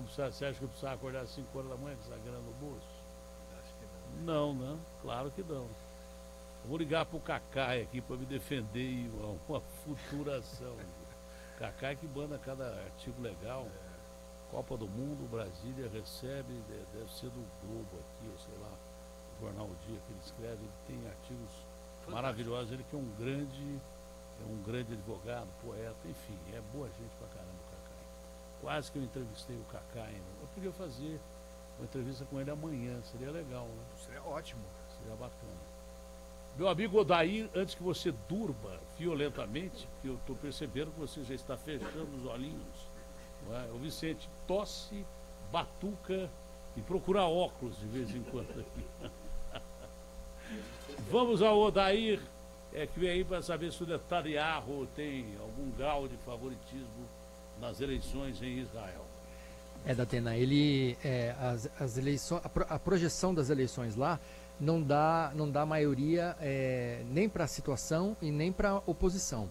você acha que eu precisava acordar às 5 horas da manhã com essa grana no bolso? Acho que Não, né? Claro que não. Eu vou ligar pro Cacai aqui para me defender em uma futura ação. Cacai que manda cada artigo legal. Copa do Mundo, Brasília recebe, deve ser do Globo aqui, ou sei lá, o Jornal O Dia que ele escreve, ele tem artigos maravilhosos, ele que é um grande advogado, poeta, enfim, é boa gente pra caramba o Cacai. Quase que eu entrevistei o Cacai, né? Eu queria fazer uma entrevista com ele amanhã, seria legal, né? seria ótimo. Seria bacana. Meu amigo Odair, antes que você durma violentamente, porque eu estou percebendo que você já está fechando os olhinhos, não é? O Vicente tosse, batuca e procura óculos de vez em quando aqui. Vamos ao Odair, que vem aí para saber se o Netanyahu tem algum grau de favoritismo nas eleições em Israel. Datena, as eleições, a projeção das eleições lá não dá maioria nem para a situação e nem para a oposição.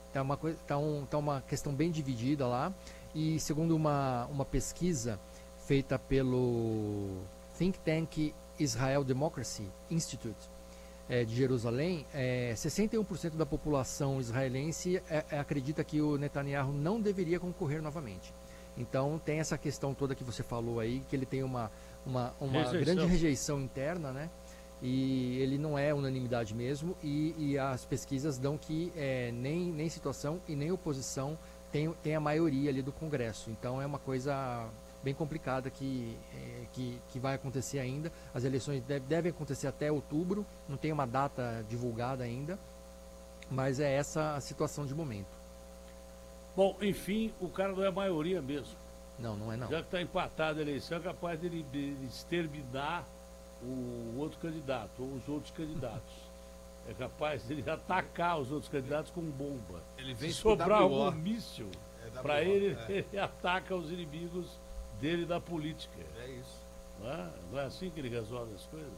Tá uma questão bem dividida lá. E segundo uma pesquisa feita pelo Think Tank Israel Democracy Institute de Jerusalém, 61% da população israelense acredita que o Netanyahu não deveria concorrer novamente. Então tem essa questão toda que você falou aí, que ele tem uma grande rejeição interna, né? E ele não é unanimidade mesmo, e as pesquisas dão que nem situação e nem oposição tem a maioria ali do Congresso. Então é uma coisa bem complicada que vai acontecer ainda. As eleições devem acontecer até outubro, não tem uma data divulgada ainda, mas é essa a situação de momento. Bom, enfim, o cara não é a maioria mesmo. Não é não. Já que está empatada a eleição, é capaz de exterminar o outro candidato, ou os outros candidatos. É capaz de ele atacar os outros candidatos com bomba. Ele vem se sobrar algum míssil para ele, ele ataca os inimigos dele da política. É isso. Não é assim que ele resolve as coisas?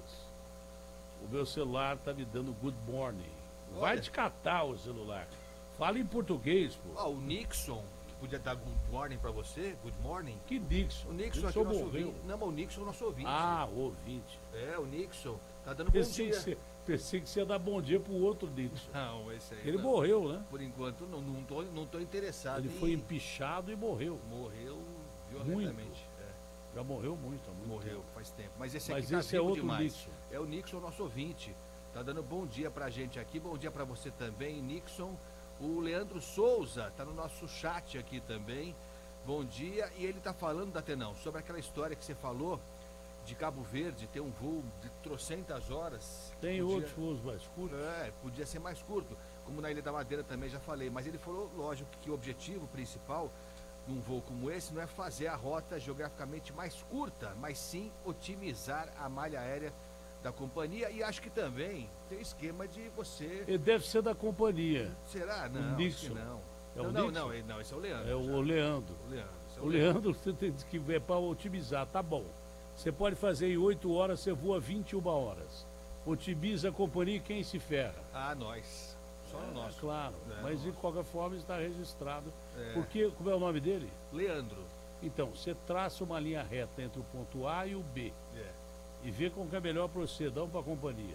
O meu celular está me dando good morning. Vai te catar o celular. Fala em português, pô. O Nixon, que podia dar good morning pra você, good morning. Que Nixon? O Nixon aqui é o nosso ouvinte. Não, mas o Nixon é o nosso ouvinte. O ouvinte. O Nixon tá dando bom dia. Pensei que você ia dar bom dia pro outro Nixon. Não, esse aí. Ele morreu, né? Por enquanto não tô interessado. Ele foi empichado e morreu. Morreu violentamente. Já morreu muito, Morreu faz tempo. Mas esse é outro demais. Nixon. É o Nixon, nosso ouvinte. Tá dando bom dia pra gente aqui. Bom dia pra você também, Nixon. O Leandro Souza tá no nosso chat aqui também. Bom dia. E ele tá falando, Datenão, sobre aquela história que você falou de Cabo Verde, ter um voo de trocentas horas. Tem outros voos mais curtos? Podia ser mais curto. Como na Ilha da Madeira também já falei. Mas ele falou, lógico, que o objetivo principal num voo como esse não é fazer a rota geograficamente mais curta, mas sim otimizar a malha aérea da companhia. E acho que também tem esquema de você... Ele deve ser da companhia. Será? Não, Nixon. não. Não, esse é o Leandro. É o Leandro. O Leandro, você tem que ver para otimizar, tá bom. Você pode fazer em 8 horas, você voa 21 horas. Otimiza a companhia e quem se ferra? Nós. Só no nosso. Claro, mas de qualquer forma está registrado. É. Porque, como é o nome dele? Leandro. Então, você traça uma linha reta entre o ponto A e o B. E vê como que é melhor para você, dá para a companhia.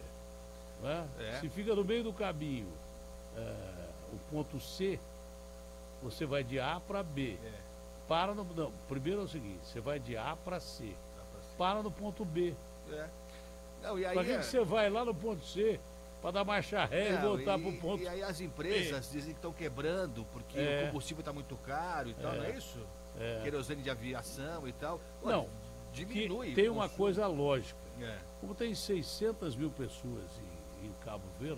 Se fica no meio do caminho o ponto C, você vai de A para B. Primeiro é o seguinte, você vai de A para C. Para no ponto B. Para que você vai lá no ponto C para dar marcha ré e voltar para o ponto B? E aí as empresas dizem que estão quebrando porque o combustível está muito caro e tal, não é isso? Querosene de aviação e tal. Não, diminui. Tem uma coisa lógica. Como tem 600 mil pessoas em Cabo Verde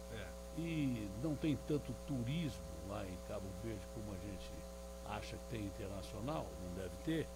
e não tem tanto turismo lá em Cabo Verde como a gente acha que tem internacional, não deve ter,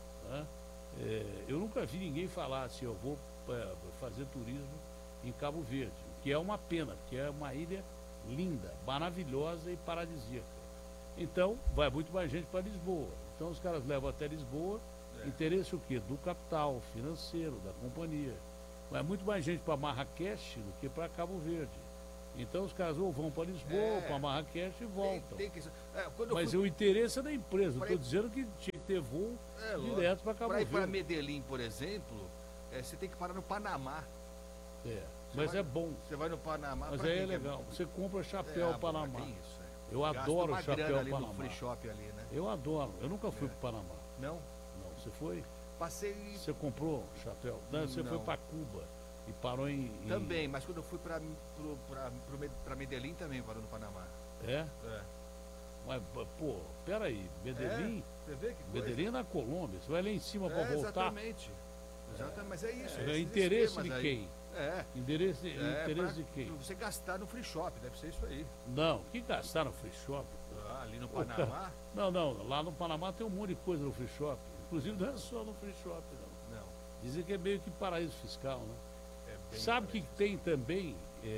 eu nunca vi ninguém falar assim, eu vou fazer turismo em Cabo Verde, o que é uma pena, porque é uma ilha linda, maravilhosa e paradisíaca. Então, vai muito mais gente para Lisboa. Então os caras levam até Lisboa, interesse o quê? Do capital financeiro, da companhia. Vai muito mais gente para Marrakech do que para Cabo Verde. Então os caras ou vão para Lisboa ou para Marrakech e voltam. Mas o interesse é da empresa, não estou dizendo que tinha que ter voo direto para Cabo Verde. Para ir para Verde. Medellín, por exemplo, você tem que parar no Panamá. Mas é bom. Você vai no Panamá. Mas aí é legal. Você compra chapéu Panamá. Eu adoro chapéu ali Panamá. No free shop ali, né? Eu adoro. Eu nunca fui para Panamá. Não? Não. Você foi? Passei. Você comprou chapéu? Não, você foi para Cuba e parou em. Também, mas quando eu fui para Medellín também parou no Panamá. É? Mas, pô, peraí, Medellín? Você vê que coisa? Medellín é na Colômbia, você vai lá em cima para voltar. Exatamente. Mas é isso. Interesse de quem? Interesse de quem? Você gastar no free shop, deve ser isso aí. Não, que gastar no free shop? Ali no Panamá? Não, lá no Panamá tem um monte de coisa no free shop. Inclusive não é só no free shop, não. Dizem que é meio que paraíso fiscal, né? Sabe o que tem também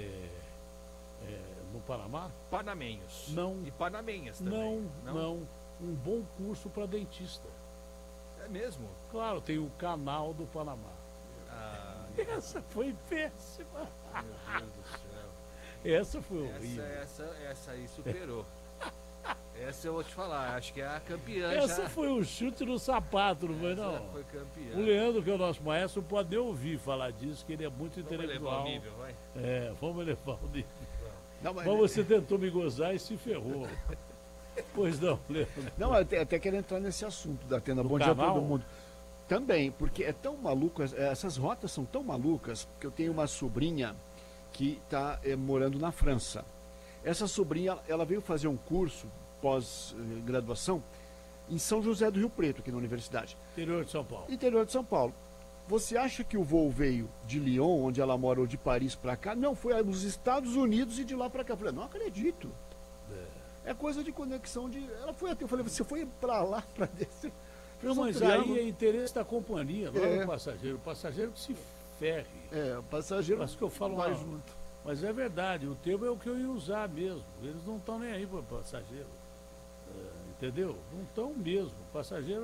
no Panamá? Panamenhos. Não. E panamenhas também. Não. Um bom curso para dentista. É mesmo? Claro, tem o canal do Panamá. Essa foi péssima. Meu Deus do céu. Essa foi horrível. Essa aí superou. Essa eu vou te falar, acho que é a campeã. Essa foi um chute no sapato, não foi não? Essa foi campeã. O Leandro, que é o nosso maestro, pode ouvir falar disso, que ele é muito intelectual. Vamos elevar o nível, vai? Vamos elevar o nível. Não, mas você tentou me gozar e se ferrou. Pois não, Leandro. Não, eu até quero entrar nesse assunto da Tenda. Bom dia a todo mundo. Também, porque é tão maluco, essas rotas são tão malucas, que eu tenho uma sobrinha que está morando na França. Essa sobrinha, ela veio fazer um curso pós-graduação em São José do Rio Preto, aqui na universidade. Interior de São Paulo. Interior de São Paulo. Você acha que o voo veio de Lyon, onde ela mora, ou de Paris para cá? Não, foi aos Estados Unidos e de lá para cá. Eu falei, não acredito. É coisa de conexão de... Ela foi até, eu falei, você foi para lá, para descer... Mas aí é interesse da companhia, não é do passageiro. O passageiro que se ferre. O passageiro Mas que eu falo vai junto. Mas é verdade, o termo é o que eu ia usar mesmo. Eles não estão nem aí para o passageiro. Entendeu? Não estão mesmo. O passageiro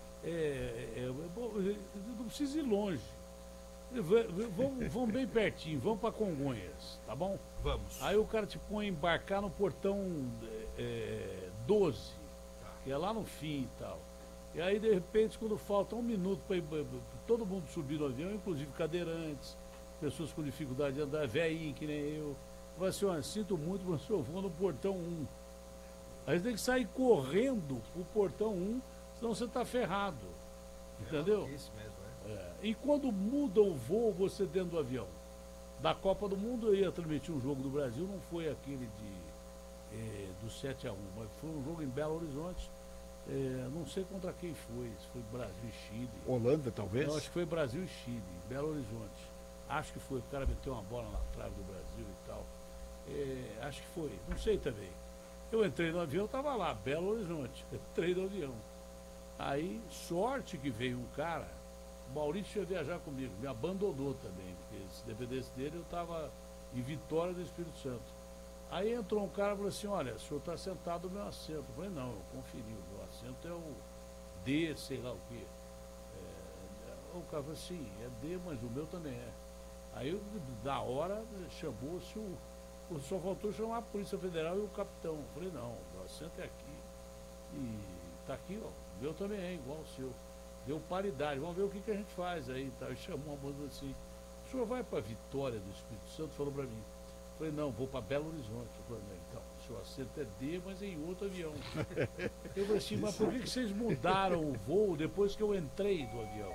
não precisa ir longe. Vão bem pertinho, vão para Congonhas, tá bom? Vamos. Aí o cara te põe a embarcar no portão 12, que é lá no fim e tal. E aí, de repente, quando falta um minuto para todo mundo subir no avião, inclusive cadeirantes, pessoas com dificuldade de andar, velhinho que nem eu, vai assim, olha, sinto muito, mas eu vou no portão 1. Aí você tem que sair correndo pro portão 1, senão você está ferrado. Entendeu? Isso mesmo, E quando muda o voo, você dentro do avião? Da Copa do Mundo eu ia transmitir um jogo do Brasil, não foi aquele do 7-1, mas foi um jogo em Belo Horizonte. Não sei contra quem foi, se foi Brasil e Chile. Holanda, talvez? Não, acho que foi Brasil e Chile, Belo Horizonte. Acho que foi, o cara meteu uma bola na trave do Brasil e tal. Acho que foi, não sei também. Eu entrei no avião, estava lá, Belo Horizonte. Entrei no avião. Aí, sorte que veio um cara, o Maurício ia viajar comigo, me abandonou também, porque se dependesse dele eu estava em Vitória do Espírito Santo. Aí entrou um cara e falou assim, olha, o senhor está sentado no meu assento. Eu falei, não, eu conferi, o meu assento é o D, sei lá o quê. O cara falou assim, é D, mas o meu também é. Aí, da hora, chamou-se só faltou chamar a Polícia Federal e o capitão. Eu falei, não, o meu assento é aqui. E tá aqui, ó, o meu também é igual ao seu. Deu paridade, vamos ver o que a gente faz aí. Tá? E chamou uma moça assim, o senhor vai para Vitória do Espírito Santo? Falou para mim. Eu falei, não, vou para Belo Horizonte. Eu falei, então, o seu assento é D, mas é em outro avião. Eu falei assim, mas por que vocês mudaram o voo depois que eu entrei do avião?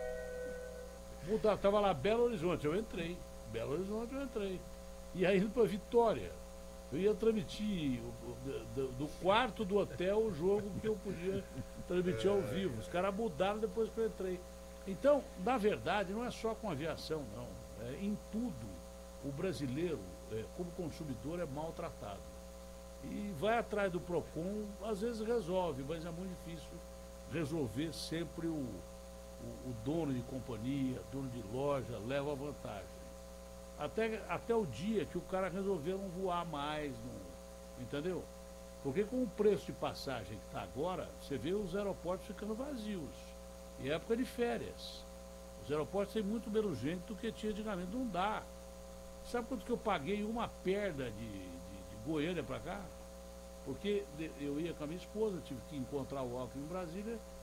Estava lá Belo Horizonte, eu entrei. Belo Horizonte eu entrei. E aí indo para Vitória. Eu ia transmitir do quarto do hotel o jogo que eu podia transmitir ao vivo. Os caras mudaram depois que eu entrei. Então, na verdade, não é só com aviação, não. Em tudo, o brasileiro, como consumidor, é maltratado. E vai atrás do PROCON, às vezes resolve, mas é muito difícil resolver. Sempre o dono de companhia, dono de loja, leva vantagem. Até o dia que o cara resolveu não voar mais, entendeu? Porque com o preço de passagem que está agora, você vê os aeroportos ficando vazios. E é época de férias. Os aeroportos têm muito menos gente do que tinha antigamente. Não dá. Sabe quanto que eu paguei uma perna de Goiânia para cá? Porque eu ia com a minha esposa, tive que encontrar o Alckmin em Brasília,